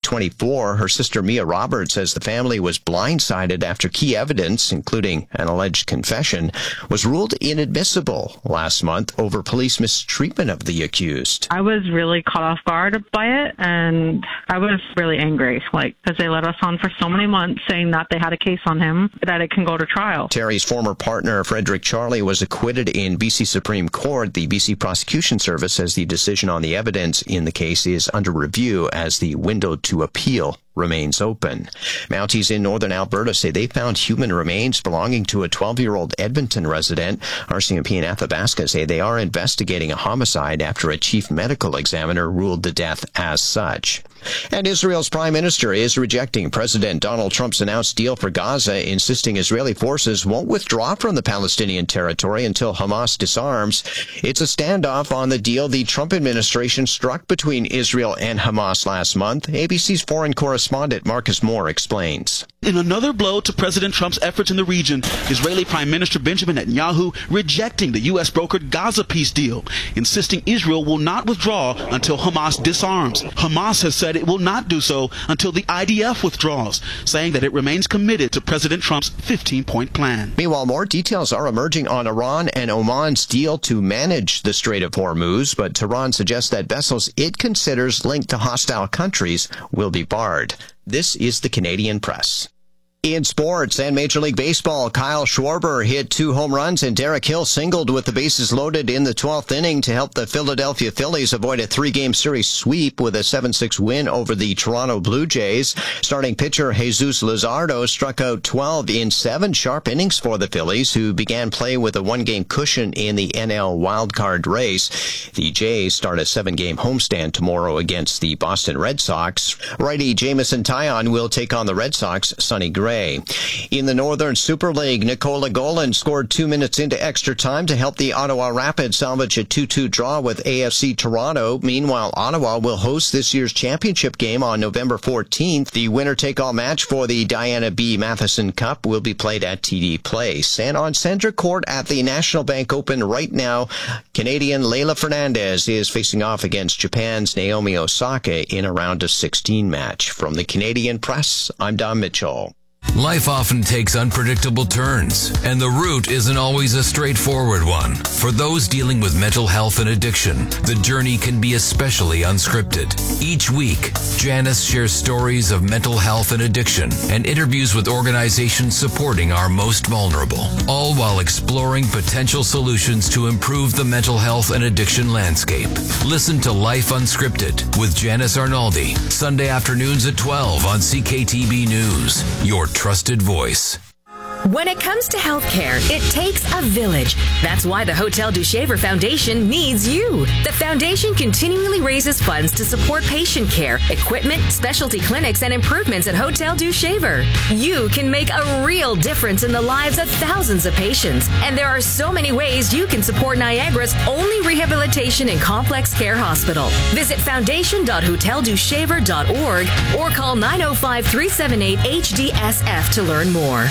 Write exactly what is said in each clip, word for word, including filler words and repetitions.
twenty-four. Her sister Mia Roberts says the family was blindsided after key evidence, including an alleged confession, was ruled inadmissible last month over police mistreatment of the accused. I was really caught off guard by it, and I was really angry, like, because they let us on for so many months saying that they had a case on him, that it can go to trial. Terry's former partner, Frederick Charlie, was acquitted in B C Supreme Court. The B C Prosecution Service says the decision on the evidence in the case is under review as the window to appeal remains open. Mounties in northern Alberta say they found human remains belonging to a twelve-year-old Edmonton resident. R C M P and Athabasca say they are investigating a homicide after a chief medical examiner ruled the death as such. And Israel's prime minister is rejecting President Donald Trump's announced deal for Gaza, insisting Israeli forces won't withdraw from the Palestinian territory until Hamas disarms. It's a standoff on the deal the Trump administration struck between Israel and Hamas last month. A B C's foreign correspondent Marcus Moore explains. In another blow to President Trump's efforts in the region, Israeli Prime Minister Benjamin Netanyahu rejecting the U S brokered Gaza peace deal, insisting Israel will not withdraw until Hamas disarms. Hamas has said it will not do so until the I D F withdraws, saying that it remains committed to President Trump's fifteen-point plan. Meanwhile, more details are emerging on Iran and Oman's deal to manage the Strait of Hormuz, but Tehran suggests that vessels it considers linked to hostile countries will be barred. This is the Canadian Press. In sports and Major League Baseball, Kyle Schwarber hit two home runs and Derek Hill singled with the bases loaded in the twelfth inning to help the Philadelphia Phillies avoid a three-game series sweep with a seven six win over the Toronto Blue Jays. Starting pitcher Jesus Luzardo struck out twelve in seven sharp innings for the Phillies, who began play with a one-game cushion in the N L wildcard race. The Jays start a seven-game homestand tomorrow against the Boston Red Sox. Righty Jameson Taillon will take on the Red Sox, Sonny Gray. In the Northern Super League, Nikola Golan scored two minutes into extra time to help the Ottawa Rapids salvage a two two draw with A F C Toronto. Meanwhile, Ottawa will host this year's championship game on November fourteenth. The winner-take-all match for the Diana B. Matheson Cup will be played at T D Place. And on center court at the National Bank Open right now, Canadian Leylah Fernandez is facing off against Japan's Naomi Osaka in a round of sixteen match. From the Canadian Press, I'm Don Mitchell. Life often takes unpredictable turns, and the route isn't always a straightforward one. For those dealing with mental health and addiction, the journey can be especially unscripted. Each week, Janice shares stories of mental health and addiction and interviews with organizations supporting our most vulnerable, all while exploring potential solutions to improve the mental health and addiction landscape. Listen to Life Unscripted with Janice Arnaldi, Sunday afternoons at twelve on C K T B News, your trusted voice. When it comes to healthcare, it takes a village. That's why the Hotel du Shaver Foundation needs you. The foundation continually raises funds to support patient care, equipment, specialty clinics, and improvements at Hotel du Shaver. You can make a real difference in the lives of thousands of patients, and there are so many ways you can support Niagara's only rehabilitation and complex care hospital. Visit foundation dot hotel du shaver dot org or call nine oh five, three seven eight, H D S F to learn more.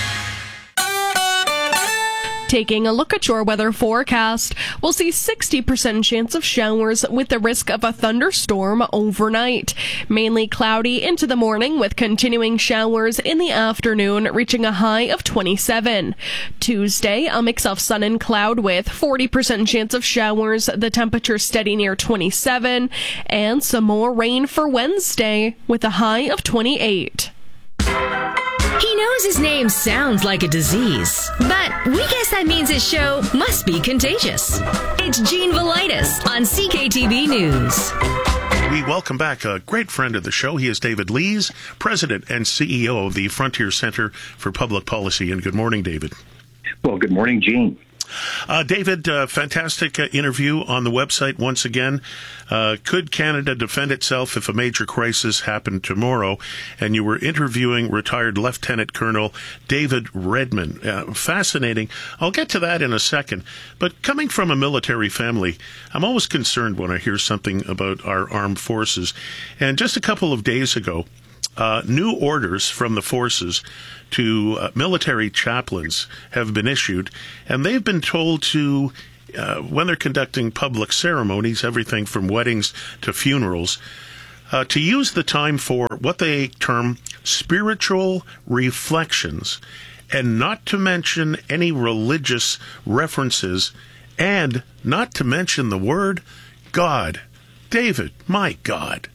Taking a look at your weather forecast, we'll see sixty percent chance of showers with the risk of a thunderstorm overnight. Mainly cloudy into the morning with continuing showers in the afternoon, reaching a high of twenty-seven. Tuesday, a mix of sun and cloud with forty percent chance of showers, the temperature steady near twenty-seven, and some more rain for Wednesday with a high of twenty-eight. He knows his name sounds like a disease, but we guess that means his show must be contagious. It's Gene Velitis on C K T B News. We welcome back a great friend of the show. He is David Lees, President and C E O of the Frontier Center for Public Policy. And good morning, David. Well, good morning, Gene. Uh, David, uh, fantastic uh, interview on the website once again. Uh, could Canada defend itself if a major crisis happened tomorrow? And you were interviewing retired Lieutenant Colonel David Redman. Uh, fascinating. I'll get to that in a second. But coming from a military family, I'm always concerned when I hear something about our armed forces. And just a couple of days ago, Uh, new orders from the forces to uh, military chaplains have been issued, and they've been told to, uh, when they're conducting public ceremonies, everything from weddings to funerals, uh, to use the time for what they term spiritual reflections, and not to mention any religious references, and not to mention the word God. David, my God.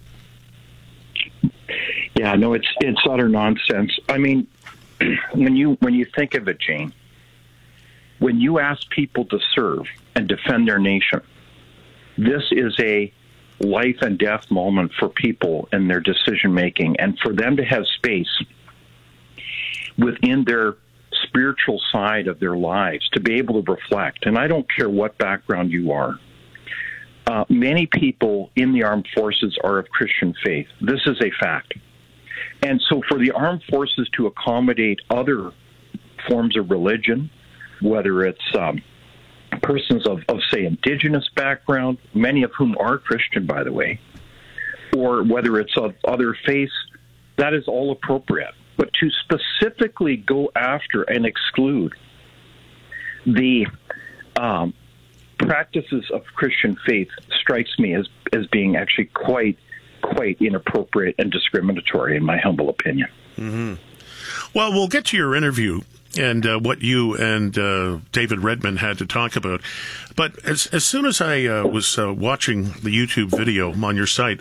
Yeah, no, it's it's utter nonsense. I mean, when you when you think of it, Jane, when you ask people to serve and defend their nation, this is a life and death moment for people in their decision making, and for them to have space within their spiritual side of their lives to be able to reflect. And I don't care what background you are. Uh, many people in the armed forces are of Christian faith. This is a fact. And so for the armed forces to accommodate other forms of religion, whether it's um, persons of, of, say, indigenous background, many of whom are Christian, by the way, or whether it's of other faiths, that is all appropriate. But to specifically go after and exclude the um, practices of Christian faith strikes me as, as being actually quite, quite inappropriate and discriminatory, in my humble opinion. Mm-hmm. Well, we'll get to your interview and uh, what you and uh, David Redman had to talk about. But as, as soon as I uh, was uh, watching the YouTube video on your site,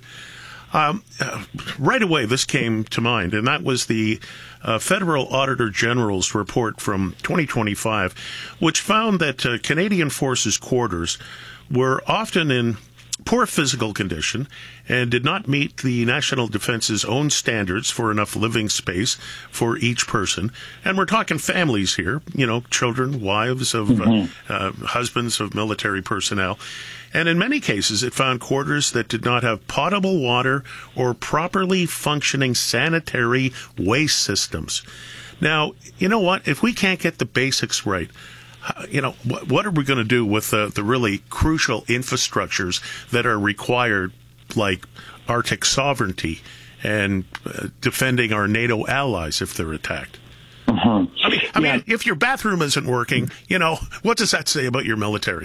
Um, uh, right away, this came to mind, and that was the uh, Federal Auditor General's report from twenty twenty-five, which found that uh, Canadian Forces quarters were often in poor physical condition and did not meet the National Defense's own standards for enough living space for each person. And we're talking families here, you know, children, wives of mm-hmm. uh, uh, husbands of military personnel. And in many cases, it found quarters that did not have potable water or properly functioning sanitary waste systems. Now, you know what? If we can't get the basics right, you know, what, what are we going to do with the, the really crucial infrastructures that are required, like Arctic sovereignty and uh, defending our NATO allies if they're attacked? Uh-huh. I mean, I yeah. mean, if your bathroom isn't working, you know, what does that say about your military?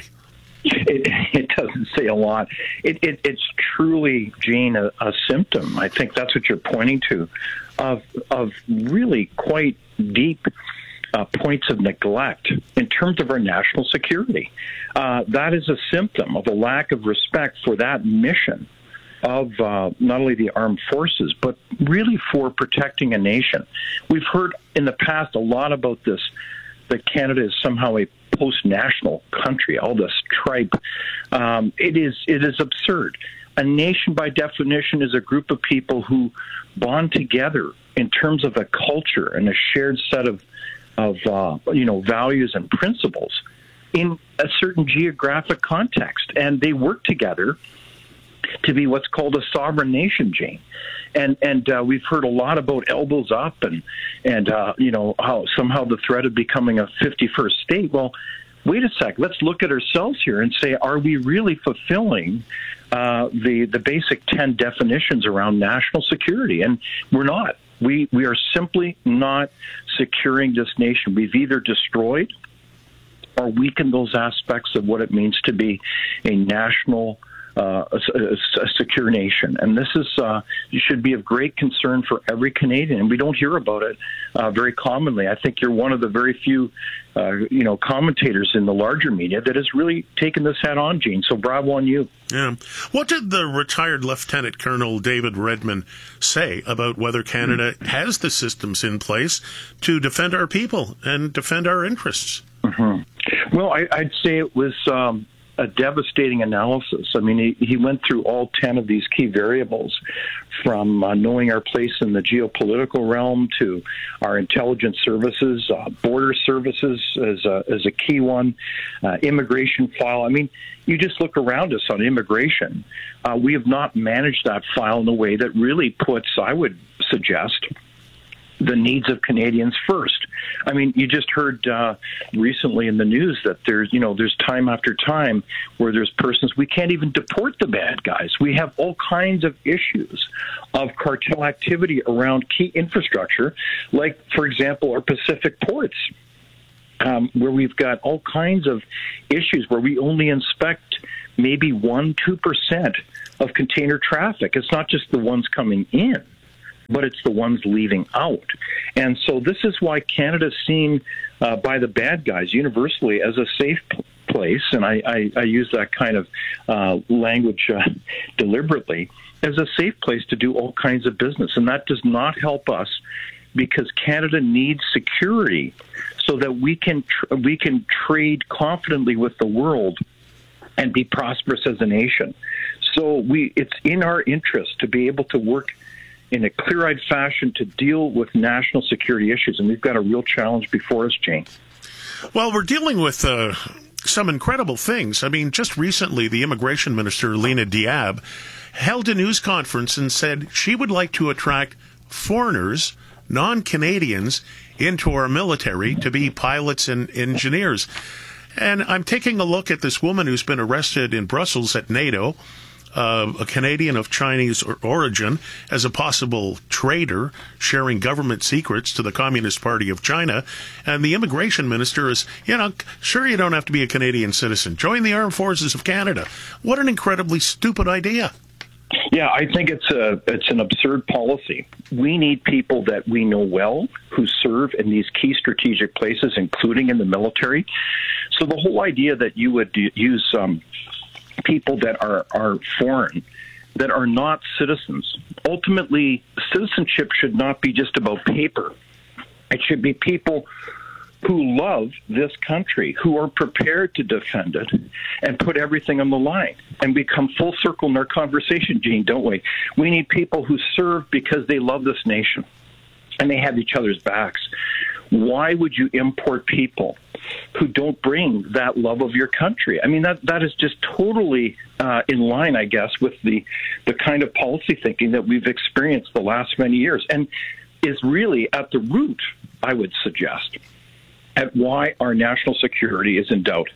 It, it doesn't say a lot. It, it, it's truly, Gene, a, a symptom. I think that's what you're pointing to, of of really quite deep uh, points of neglect in terms of our national security. Uh, that is a symptom of a lack of respect for that mission of uh, not only the armed forces, but really for protecting a nation. We've heard in the past a lot about this, that Canada is somehow a post-national country, all this tripe. Um, it is it is absurd. A nation, by definition, is a group of people who bond together in terms of a culture and a shared set of of uh, you know values and principles in a certain geographic context, and they work together to be what's called a sovereign nation, Jane. And and uh, we've heard a lot about elbows up and and uh, you know how somehow the threat of becoming a fifty-first state. Well, wait a sec. Let's look at ourselves here and say, are we really fulfilling uh, the the basic ten definitions around national security? And we're not. We we are simply not securing this nation. We've either destroyed or weakened those aspects of what it means to be a national Uh, a, a, a secure nation. And this is uh, should be of great concern for every Canadian. And we don't hear about it uh, very commonly. I think you're one of the very few, uh, you know, commentators in the larger media that has really taken this head on, Gene. So bravo on you. Yeah. What did the retired Lieutenant Colonel David Redman say about whether Canada mm-hmm. has the systems in place to defend our people and defend our interests? Mm-hmm. Well, I, I'd say it was Um, a devastating analysis. I mean, he, he went through all ten of these key variables, from uh, knowing our place in the geopolitical realm to our intelligence services, uh, border services as a, as a key one, uh, immigration file. I mean, you just look around us on immigration. Uh, we have not managed that file in a way that really puts, I would suggest, the needs of Canadians first. I mean, you just heard uh, recently in the news that there's, you know, there's time after time where there's persons, we can't even deport the bad guys. We have all kinds of issues of cartel activity around key infrastructure, like, for example, our Pacific ports, um, where we've got all kinds of issues where we only inspect maybe one, two percent of container traffic. It's not just the ones coming in, but it's the ones leaving out. And so this is why Canada's seen uh, by the bad guys universally as a safe p- place, and I, I, I use that kind of uh, language uh, deliberately, as a safe place to do all kinds of business. And that does not help us, because Canada needs security so that we can tr- we can trade confidently with the world and be prosperous as a nation. So we it's in our interest to be able to work in a clear-eyed fashion to deal with national security issues, and we've got a real challenge before us, Jane. Well, we're dealing with uh, some incredible things. I mean, just recently, the immigration minister, Lena Diab, held a news conference and said she would like to attract foreigners, non-Canadians, into our military to be pilots and engineers. And I'm taking a look at this woman who's been arrested in Brussels at NATO, uh, a Canadian of Chinese or origin, as a possible traitor, sharing government secrets to the Communist Party of China. And the immigration minister is, you know, sure, you don't have to be a Canadian citizen. Join the Armed Forces of Canada. What an incredibly stupid idea. Yeah, I think it's a it's an absurd policy. We need people that we know well who serve in these key strategic places, including in the military. So the whole idea that you would use um, people that are, are foreign, that are not citizens, ultimately citizenship should not be just about paper. It should be people who love this country, who are prepared to defend it and put everything on the line. And we come full circle in our conversation, Gene, don't we? We need people who serve because they love this nation and they have each other's backs. Why would you import people who don't bring that love of your country? I mean, that that is just totally uh, in line, I guess, with the, the kind of policy thinking that we've experienced the last many years, and is really at the root, I would suggest, at why our national security is in doubt.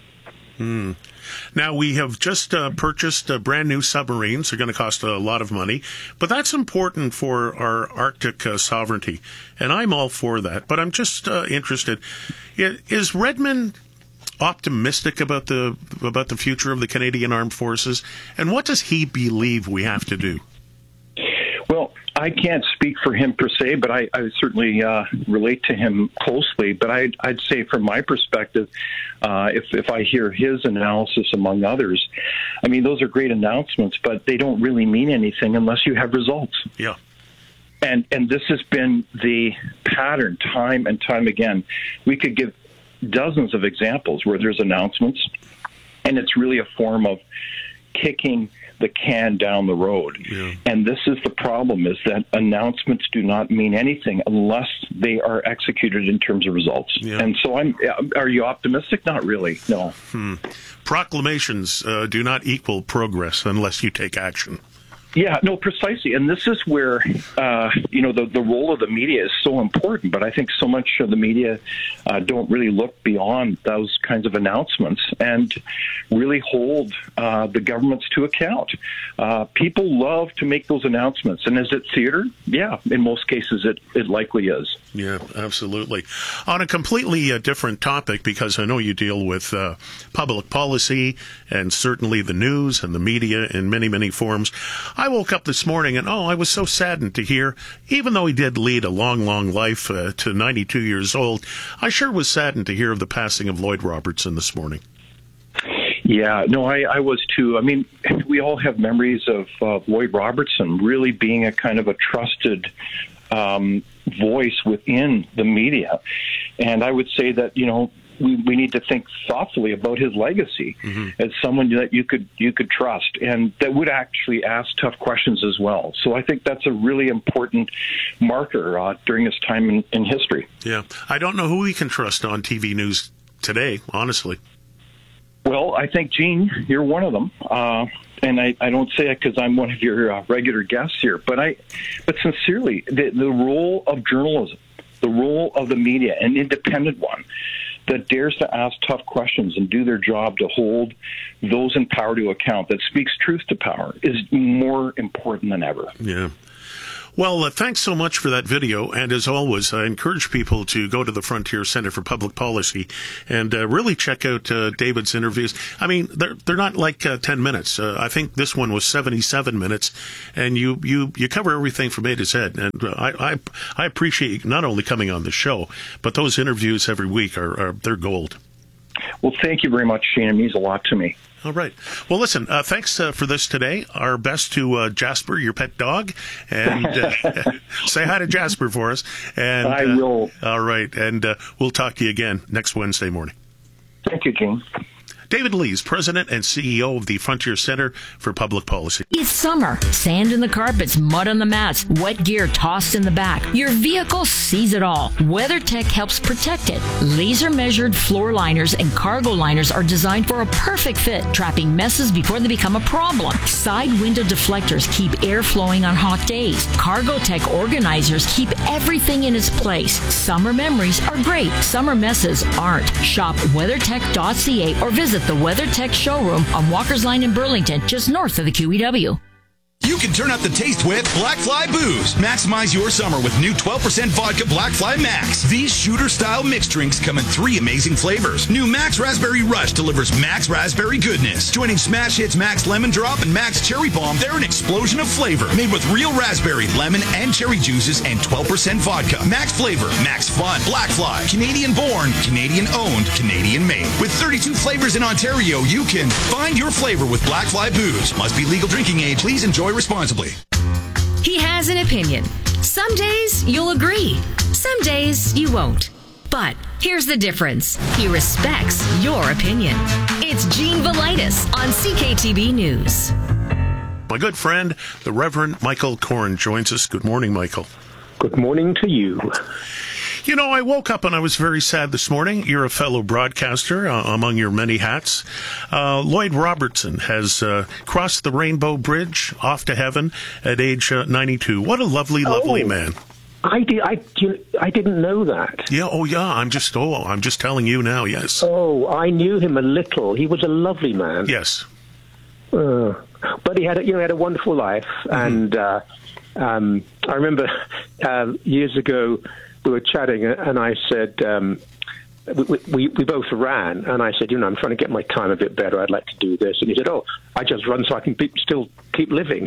Hmm. Now, we have just uh, purchased uh, brand new submarines. They're going to cost a lot of money, but that's important for our Arctic uh, sovereignty, and I'm all for that. But I'm just uh, interested, is Redmond optimistic about the about the future of the Canadian Armed Forces, and what does he believe we have to do? Well, I can't speak for him per se, but I, I certainly uh, relate to him closely. But I'd, I'd say from my perspective, uh, if, if I hear his analysis among others, I mean, those are great announcements, but they don't really mean anything unless you have results. Yeah. And, and this has been the pattern time and time again. We could give dozens of examples where there's announcements, and it's really a form of kicking the can down the road. Yeah. And this is the problem, is that announcements do not mean anything unless they are executed in terms of results. Yeah. And so I'm, are you optimistic? Not really, no. Hmm. Proclamations uh, do not equal progress unless you take action. Yeah, no, precisely. And this is where, uh, you know, the, the role of the media is so important. But I think so much of the media uh, don't really look beyond those kinds of announcements and really hold uh, the governments to account. Uh, people love to make those announcements. And is it theater? Yeah, in most cases it, it likely is. Yeah, absolutely. On a completely uh, different topic, because I know you deal with uh, public policy and certainly the news and the media in many, many forms. I woke up this morning and, oh, I was so saddened to hear, even though he did lead a long, long life uh, to ninety-two years old, I sure was saddened to hear of the passing of Lloyd Robertson this morning. Yeah, no, I, I was too. I mean, we all have memories of uh, Lloyd Robertson really being a kind of a trusted um, voice within the media. And I would say that, you know, We, we need to think thoughtfully about his legacy mm-hmm. as someone that you could you could trust and that would actually ask tough questions as well. So I think that's a really important marker uh, during this time in, in history. Yeah, I don't know who we can trust on T V news today, honestly. Well, I think, Gene, you're one of them. Uh, and I, I don't say it because I'm one of your uh, regular guests here. But I, but sincerely, the, the role of journalism, the role of the media, an independent one, that dares to ask tough questions and do their job to hold those in power to account, that speaks truth to power, is more important than ever. Yeah. Well, uh, thanks so much for that video. And as always, I encourage people to go to the Frontier Center for Public Policy and uh, really check out uh, David's interviews. I mean, they're they're not like uh, ten minutes. Uh, I think this one was seventy-seven minutes, and you, you, you cover everything from A to Z. And uh, I, I I appreciate not only coming on the show, but those interviews every week are, are they're gold. Well, thank you very much, Shane. It means a lot to me. All right. Well, listen, uh, thanks uh, for this today. Our best to uh, Jasper, your pet dog. And uh, say hi to Jasper for us. And I uh, will. All right. And uh, we'll talk to you again next Wednesday morning. Thank you, Gene. David Lees, President and C E O of the Frontier Center for Public Policy. It's summer. Sand in the carpets, mud on the mats, wet gear tossed in the back. Your vehicle sees it all. WeatherTech helps protect it. Laser-measured floor liners and cargo liners are designed for a perfect fit, trapping messes before they become a problem. Side window deflectors keep air flowing on hot days. CargoTech organizers keep everything in its place. Summer memories are great. Summer messes aren't. Shop weathertech dot c a or visit the WeatherTech showroom on Walker's Line in Burlington, just north of the Q E W. You can turn up the taste with Black Fly Booze. Maximize your summer with new twelve percent vodka Black Fly Max. These shooter-style mixed drinks come in three amazing flavors. New Max Raspberry Rush delivers Max Raspberry goodness. Joining Smash Hits Max Lemon Drop and Max Cherry Bomb, they're an explosion of flavor. Made with real raspberry, lemon, and cherry juices and twelve percent vodka. Max Flavor, Max Fun, Black Fly. Canadian-born, Canadian-owned, Canadian-made. With thirty-two flavors in Ontario, you can find your flavor with Black Fly Booze. Must be legal drinking age. Please enjoy responsibly. He has an opinion. Some days you'll agree. Some days you won't. But here's the difference. He respects your opinion. It's Gene Velitis on C K T B News. My good friend, the Reverend Michael Korn, joins us. Good morning, Michael. Good morning to you. You know, I woke up and I was very sad this morning. You're a fellow broadcaster uh, among your many hats. Uh, Lloyd Robertson has uh, crossed the Rainbow Bridge off to heaven at age uh, ninety-two. What a lovely, lovely oh, man. I, did, I, I didn't know that. Yeah, oh yeah, I'm just, oh, I'm just telling you now, yes. Oh, I knew him a little. He was a lovely man. Yes. Uh, but he had, a, you know, he had a wonderful life. Mm-hmm. And uh, um, I remember uh, years ago, we were chatting, and I said, um, we, we, we both ran, and I said, you know, I'm trying to get my time a bit better. I'd like to do this. And he said, oh, I just run so I can be, still keep living.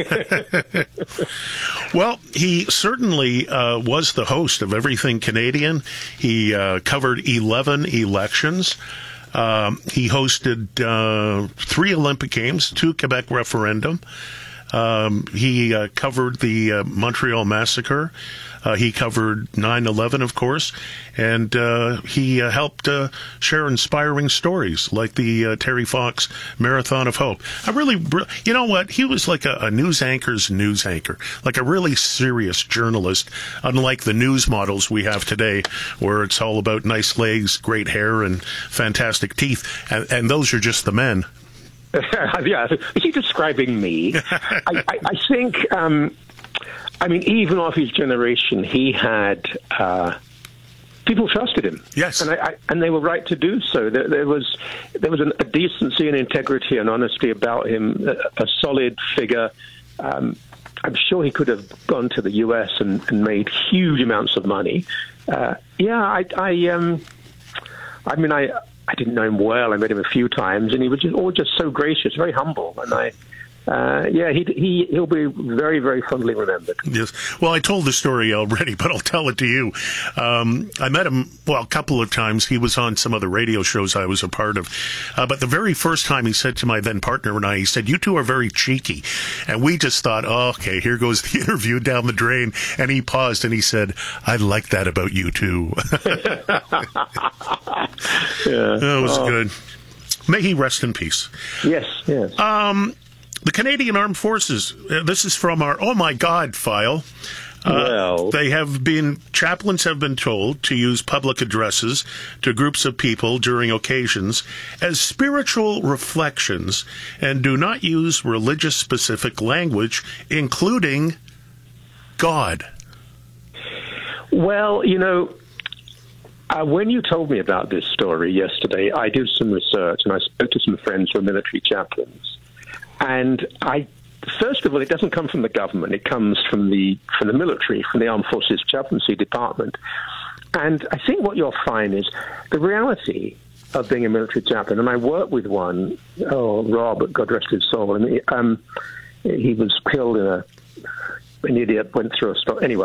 Well, he certainly uh, was the host of Everything Canadian. He uh, covered eleven elections. Um, he hosted uh, three Olympic Games, two Quebec referendum. Um, he uh, covered the uh, Montreal Massacre. Uh, he covered nine eleven, of course, and uh, he uh, helped uh, share inspiring stories like the uh, Terry Fox Marathon of Hope. I really, you know what? He was like a, a news anchor's news anchor, like a really serious journalist, unlike the news models we have today, where it's all about nice legs, great hair, and fantastic teeth, and, and those are just the men. Yeah, is he describing me? I, I, I think... Um, I mean, even of his generation, he had uh, people trusted him. Yes, and I, I, and they were right to do so. There, there was there was an, a decency and integrity and honesty about him, a, a solid figure. Um, I'm sure he could have gone to the U S and, and made huge amounts of money. Uh, yeah, I, I, um, I mean, I I didn't know him well. I met him a few times, and he was just all just so gracious, very humble, and I. Uh, yeah, he, he, he'll be very, very fondly remembered. Yes. Well, I told the story already, but I'll tell it to you. Um, I met him, well, a couple of times. He was on some of the radio shows I was a part of. Uh, but the very first time he said to my then partner and I, he said, you two are very cheeky. And we just thought, oh, okay, here goes the interview down the drain. And he paused and he said, I like that about you too. Yeah. That was oh. good. May he rest in peace. Yes, yes. Um, The Canadian Armed Forces, uh, this is from our Oh My God file. Uh, well. They have been, chaplains have been told to use public addresses to groups of people during occasions as spiritual reflections and do not use religious-specific language, including God. Well, you know, uh, when you told me about this story yesterday, I did some research and I spoke to some friends who are military chaplains. And I first of all, it doesn't come from the government. It comes from the from the military, from the Armed Forces Chaplaincy Department. And I think what you'll find is the reality of being a military chaplain, and I worked with one, oh, Rob, God rest his soul, and he, um, he was killed in a, an idiot went through a stop. Anyway,